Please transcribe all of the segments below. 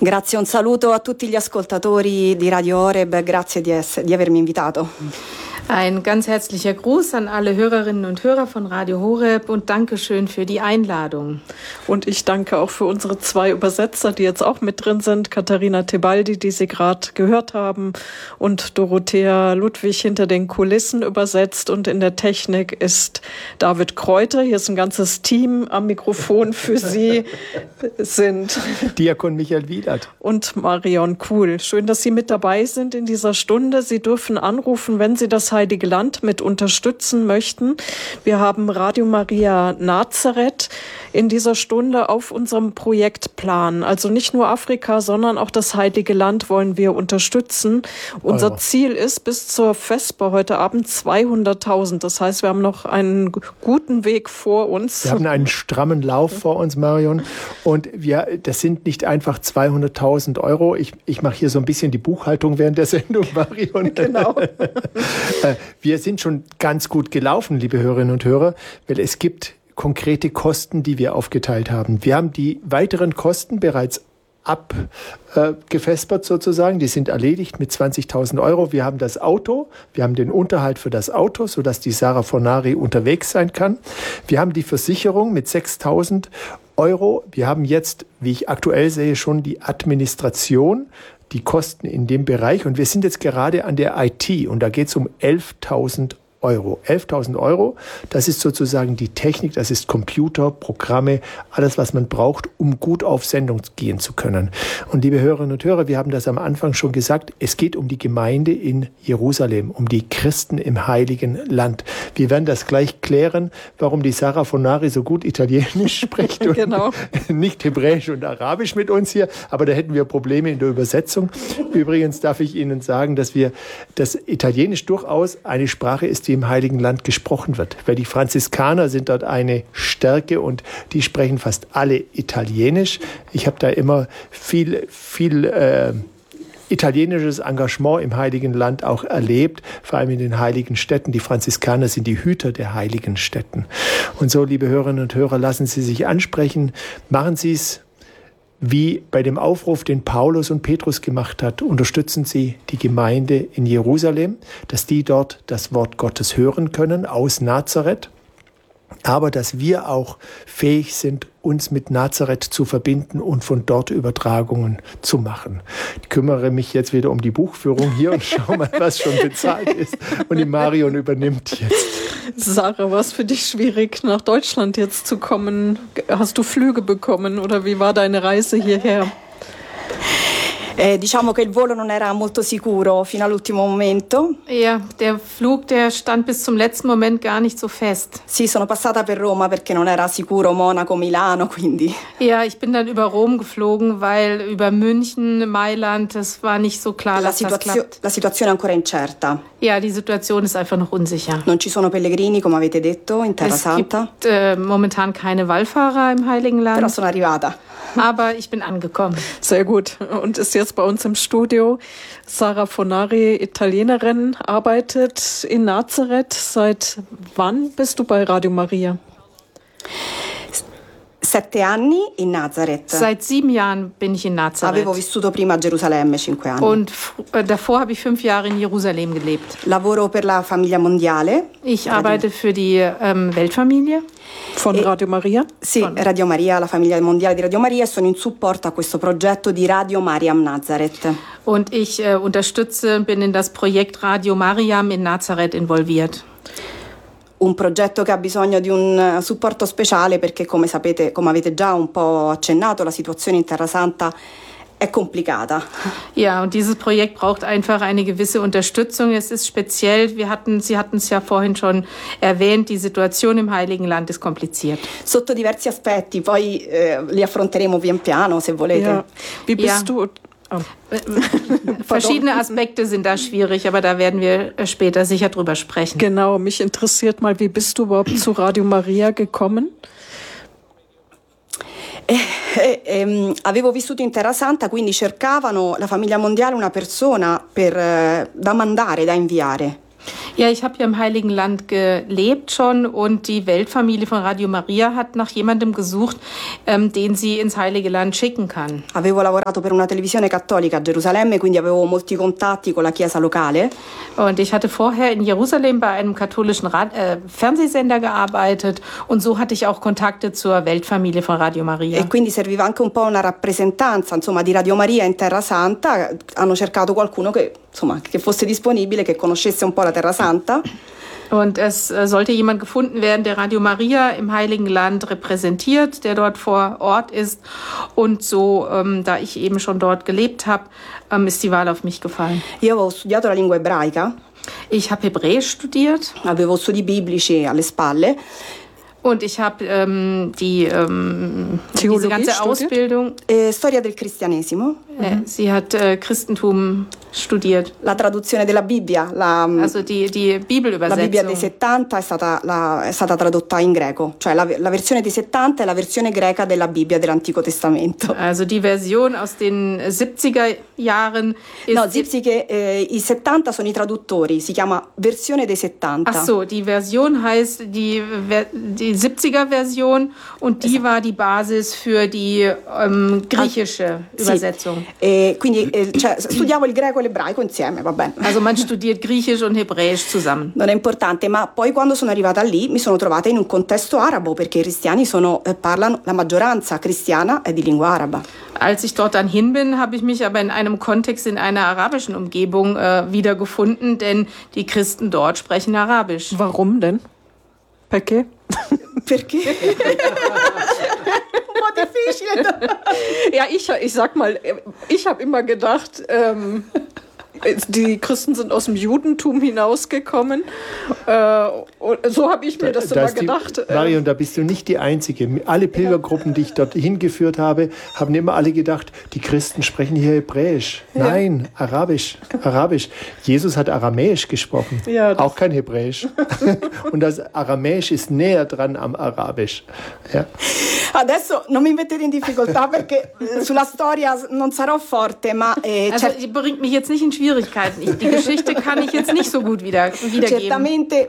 Grazie, un saluto a tutti gli ascoltatori di Radio Horeb, grazie di avermi invitato. Ein ganz herzlicher Gruß an alle Hörerinnen und Hörer von Radio Horeb und Dankeschön für die Einladung. Und ich danke auch für unsere 2 Übersetzer, die jetzt auch mit drin sind. Katharina Tebaldi, die Sie gerade gehört haben, und Dorothea Ludwig hinter den Kulissen übersetzt. Und in der Technik ist David Kräuter. Hier ist ein ganzes Team am Mikrofon für Sie. Sind Diakon Michael Wiedert und Marion Kuhl. Schön, dass Sie mit dabei sind in dieser Stunde. Sie dürfen anrufen, wenn Sie das Heilige Land mit unterstützen möchten. Wir haben Radio Maria Nazareth in dieser Stunde auf unserem Projektplan. Also nicht nur Afrika, sondern auch das Heilige Land wollen wir unterstützen. Unser Ziel ist bis zur Vesper heute Abend 200.000. Das heißt, wir haben noch einen guten Weg vor uns. Wir haben einen strammen Lauf vor uns, Marion. Und das sind nicht einfach 200.000 Euro. Ich mache hier so ein bisschen die Buchhaltung während der Sendung, Marion. Genau. Wir sind schon ganz gut gelaufen, liebe Hörerinnen und Hörer, weil es gibt konkrete Kosten, die wir aufgeteilt haben. Wir haben die weiteren Kosten bereits abgefespert sozusagen. Die sind erledigt mit 20.000 Euro. Wir haben das Auto, wir haben den Unterhalt für das Auto, sodass die Sarah Fornari unterwegs sein kann. Wir haben die Versicherung mit 6.000 Euro. Wir haben jetzt, wie ich aktuell sehe, schon die Administration, die Kosten in dem Bereich. Und wir sind jetzt gerade an der IT und da geht es um 11.000 Euro. 11.000 Euro, das ist sozusagen die Technik, das ist Computer, Programme, alles, was man braucht, um gut auf Sendung gehen zu können. Und liebe Hörerinnen und Hörer, wir haben das am Anfang schon gesagt, es geht um die Gemeinde in Jerusalem, um die Christen im Heiligen Land. Wir werden das gleich klären, warum die Sarah Fornari so gut Italienisch spricht und genau. Nicht Hebräisch und Arabisch mit uns hier, aber da hätten wir Probleme in der Übersetzung. Übrigens darf ich Ihnen sagen, dass Italienisch durchaus eine Sprache ist, die im Heiligen Land gesprochen wird. Weil die Franziskaner sind dort eine Stärke und die sprechen fast alle Italienisch. Ich habe da immer viel italienisches Engagement im Heiligen Land auch erlebt, vor allem in den heiligen Städten. Die Franziskaner sind die Hüter der heiligen Städten. Und so, liebe Hörerinnen und Hörer, lassen Sie sich ansprechen. Machen Sie es wie bei dem Aufruf, den Paulus und Petrus gemacht hat. Unterstützen Sie die Gemeinde in Jerusalem, dass die dort das Wort Gottes hören können aus Nazareth, aber dass wir auch fähig sind, uns mit Nazareth zu verbinden und von dort Übertragungen zu machen. Ich kümmere mich jetzt wieder um die Buchführung hier und schaue mal, was schon bezahlt ist. Und die Marion übernimmt jetzt. Sarah, war es für dich schwierig, nach Deutschland jetzt zu kommen? Hast du Flüge bekommen oder wie war deine Reise hierher? Diciamo che il volo non era molto sicuro fino all'ultimo momento. Ja, der Flug, der stand bis zum letzten Moment gar nicht so fest. Sì, sono passata per Roma perché non era sicuro Monaco, Milano, quindi. Ja, ich bin dann über Rom geflogen, weil über München, Mailand, das war nicht so klar, dass das klappt. La situazione è ancora incerta. Ja, die Situation ist einfach noch unsicher. Non ci sono pellegrini, come avete detto, in Terra Santa. Es gibt momentan keine Wallfahrer im Heiligen Land. Però sono arrivata. Aber ich bin angekommen. Sehr gut. Und ist jetzt bei uns im Studio Sarah Fornari, Italienerin, arbeitet in Nazareth. Seit wann bist du bei Radio Maria? 7 anni in Nazareth. Seit 7 Jahren bin ich in Nazareth. Avevo vissuto prima a Gerusalemme 5 anni. Und davor habe ich 5 Jahre in Jerusalem gelebt. Lavoro per la Famiglia Mondiale. Ich arbeite für die Weltfamilie. Von Radio Maria? Sì, Radio Maria, la famiglia mondiale di Radio Maria, e sono in supporto a questo progetto di Radio Mariam Nazareth. Und ich unterstütze, bin in das Projekt Radio Mariam in Nazareth involviert. Un progetto che ha bisogno di un supporto speciale perché, come sapete, come avete già un po' accennato, la situazione in Terra Santa è complicata. Ja, und dieses Projekt braucht einfach eine gewisse Unterstützung. Es ist speziell, Sie hatten es ja vorhin schon erwähnt, die Situation im Heiligen Land ist kompliziert. Sotto diversi aspetti, poi li affronteremo pian piano, se volete. Ja. Wie bist du... Oh. Verschiedene Aspekte sind da schwierig, aber da werden wir später sicher drüber sprechen. Genau, mich interessiert mal, wie bist du überhaupt zu Radio Maria gekommen? Avevo vissuto in Terra Santa, quindi cercavano la Famiglia Mondiale una persona da mandare, da inviare. Ja, ich habe hier im Heiligen Land gelebt schon und die Weltfamilie von Radio Maria hat nach jemandem gesucht, den sie ins Heilige Land schicken kann. Avevo lavorato per una televisione cattolica a Gerusalemme, quindi avevo molti contatti con la chiesa locale. Und ich hatte vorher in Jerusalem bei einem katholischen Fernsehsender gearbeitet und so hatte ich auch Kontakte zur Weltfamilie von Radio Maria. E quindi serviva anche un po' una rappresentanza, insomma, di Radio Maria in Terra Santa. Hanno cercato qualcuno che fosse disponibile, che conoscesse un po' la Terra Santa. Und es sollte jemand gefunden werden, der Radio Maria im Heiligen Land repräsentiert, der dort vor Ort ist. Und so, da ich eben schon dort gelebt habe, ist die Wahl auf mich gefallen. Io avevo studiato la lingua ebraica. Ich habe Hebräisch studiert. Avevo studi biblici alle spalle. Und ich habe diese ganze Ausbildung. Storia del cristianesimo. Sie hat Christentum studiert. La traduzione della Bibbia. Also die Bibelübersetzung. La Bibbia dei 70 è stata tradotta in greco. Cioè la versione dei 70 è la versione greca della Bibbia dell'Antico Testamento. Also die Version aus den 70er Jahren ist... No, i 70 sono i traduttori. Si chiama versione dei 70. Ach so, die Version heißt die 70er-Version und die war die Basis für die griechische Übersetzung. Quindi studiavo il greco e l'ebraico insieme, va bene. Also man studiert Griechisch und Hebräisch zusammen. Non è importante, ma poi quando sono arrivata lì mi sono trovata in un contesto arabo, perché i cristiani parlano, la maggioranza cristiana è di lingua araba. Als ich dort dann hin bin, habe ich mich aber in einem Kontext in einer arabischen Umgebung wiedergefunden, denn die Christen dort sprechen Arabisch. Warum denn? Perché? Perché? Un po' difficile. Ja, ich sag mal, ich habe immer gedacht, die Christen sind aus dem Judentum hinausgekommen. So habe ich mir das immer gedacht. Marion, da bist du nicht die Einzige. Alle Pilgergruppen, die ich dort hingeführt habe, haben immer alle gedacht, die Christen sprechen hier Hebräisch. Nein, Arabisch. Jesus hat Aramäisch gesprochen, auch kein Hebräisch. Und das Aramäisch ist näher dran am Arabisch. Ja. Adesso non mi mettete in difficoltà perché sulla storia non sarò forte, ma... Also bringt mich jetzt nicht in Schwierigkeiten. Die Geschichte kann ich jetzt nicht so gut wiedergeben. Certamente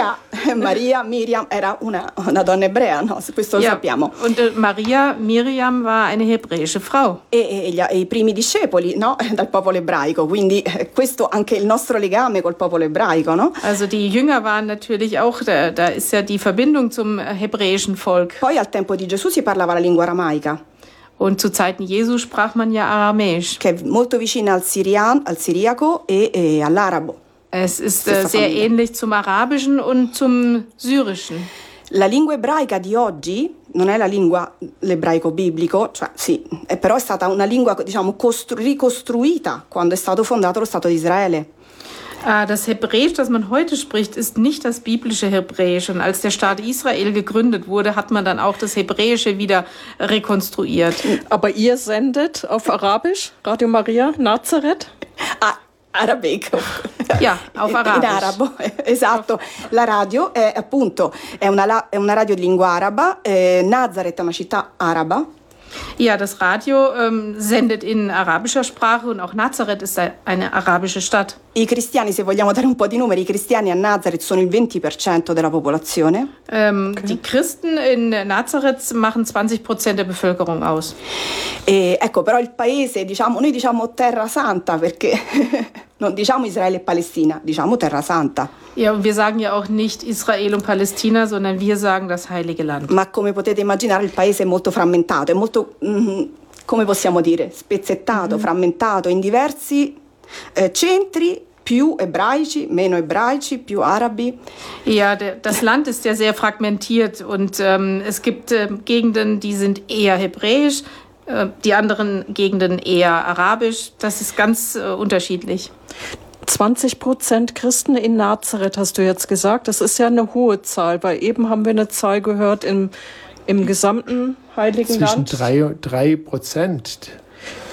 Miriam era una donna ebrea, no? Questo lo sappiamo. Und Miriam war eine hebräische Frau. E i primi discepoli, no? Dal popolo ebraico, quindi questo anche il nostro legame col popolo ebraico, no? Also die Jünger waren natürlich auch, da ist ja die Verbindung zum hebräischen Volk. Poi al tempo di Gesù si parlava la lingua aramaica. Und zu Zeiten Jesu sprach man ja Aramäisch. Che è molto vicina al siriaco e all'arabo. Es ist sehr ähnlich zum Arabischen und zum Syrischen. La lingua ebraica di oggi non è la lingua l'ebraico biblico, cioè sì, però è stata una lingua, diciamo, ricostruita quando è stato fondato lo Stato di Israele. Das Hebräisch, das man heute spricht, ist nicht das biblische Hebräisch. Und als der Staat Israel gegründet wurde, hat man dann auch das Hebräische wieder rekonstruiert. Aber ihr sendet auf Arabisch, Radio Maria, Nazareth? Arabico. Ja, auf Arabisch. In arabo, esatto. La radio è appunto è una radio di lingua araba. Nazareth è una città araba. Ja, das Radio sendet in arabischer Sprache und auch Nazareth ist eine arabische Stadt. I cristiani, se vogliamo dare un po' di numeri, i cristiani a Nazareth sono il 20% della popolazione. Die Christen in Nazareth machen 20% der Bevölkerung aus. Ecco, però il paese, noi diciamo Terra Santa perché non diciamo Israele e Palestina, diciamo Terra Santa. Ja, und wir sagen ja auch nicht Israel und Palästina, sondern wir sagen das Heilige Land. Ma come potete immaginare il paese è molto frammentato, è molto, come possiamo dire, spezzettato, frammentato in diversi centri, più ebraici, meno ebraici, più arabi. Ja, das Land ist ja sehr fragmentiert und es gibt Gegenden, die sind eher hebräisch, die anderen Gegenden eher arabisch. Das ist ganz unterschiedlich. 20% Christen in Nazareth, hast du jetzt gesagt. Das ist ja eine hohe Zahl, weil eben haben wir eine Zahl gehört im gesamten Heiligen Land. Zwischen 3%.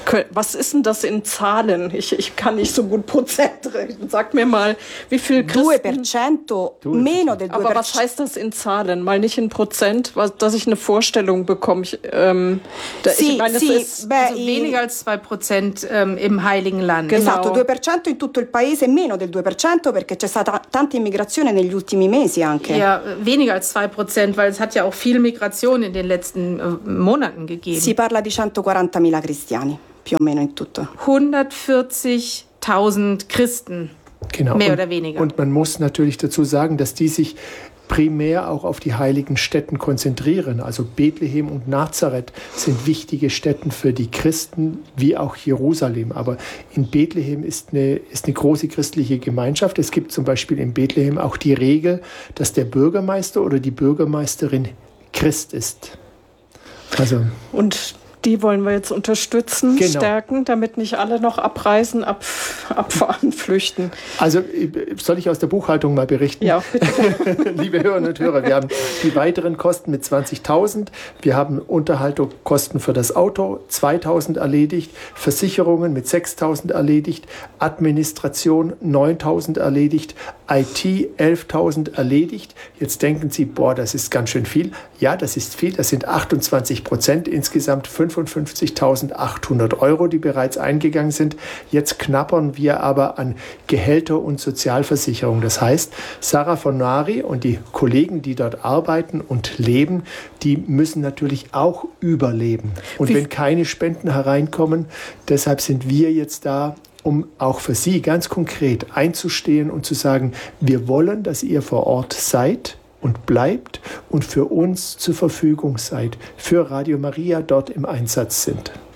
Was ist denn das in Zahlen? Ich kann nicht so gut Prozent rechnen. Sag mir mal, wie viel Christen... 2%, meno del 2%. Aber was heißt das in Zahlen? Mal nicht in Prozent, dass ich eine Vorstellung bekomme. Ich meine, es ist weniger als 2% im Heiligen Land. Genau. Esatto, 2% in tutto il paese, meno del 2% perché c'è stata tanta immigrazione negli ultimi mesi anche. Ja, weniger als 2%, weil es hat ja auch viel Migration in den letzten Monaten gegeben. Si parla di 140.000 cristiani, più o meno in tutto. 140.000 Christen, genau. Mehr oder weniger. Und man muss natürlich dazu sagen, dass die sich primär auch auf die heiligen Städten konzentrieren. Also Bethlehem und Nazareth sind wichtige Stätten für die Christen, wie auch Jerusalem. Aber in Bethlehem ist eine große christliche Gemeinschaft. Es gibt zum Beispiel in Bethlehem auch die Regel, dass der Bürgermeister oder die Bürgermeisterin Christ ist. Also, und die wollen wir jetzt unterstützen, genau. Stärken, damit nicht alle noch abreisen, abfahren, flüchten. Also soll ich aus der Buchhaltung mal berichten? Ja, bitte. Liebe Hörerinnen und Hörer, wir haben die weiteren Kosten mit 20.000. Wir haben Unterhaltungskosten für das Auto 2.000 erledigt, Versicherungen mit 6.000 erledigt, Administration 9.000 erledigt, IT 11.000 erledigt. Jetzt denken Sie, boah, das ist ganz schön viel. Ja, das ist viel. Das sind 28%, insgesamt 55.800 Euro, die bereits eingegangen sind. Jetzt knappern wir aber an Gehälter und Sozialversicherung. Das heißt, Sarah Fornari und die Kollegen, die dort arbeiten und leben, die müssen natürlich auch überleben. Und wenn keine Spenden hereinkommen, deshalb sind wir jetzt da, um auch für Sie ganz konkret einzustehen und zu sagen, wir wollen, dass ihr vor Ort seid und bleibt und für uns zur Verfügung seid, für Radio Maria dort im Einsatz sind.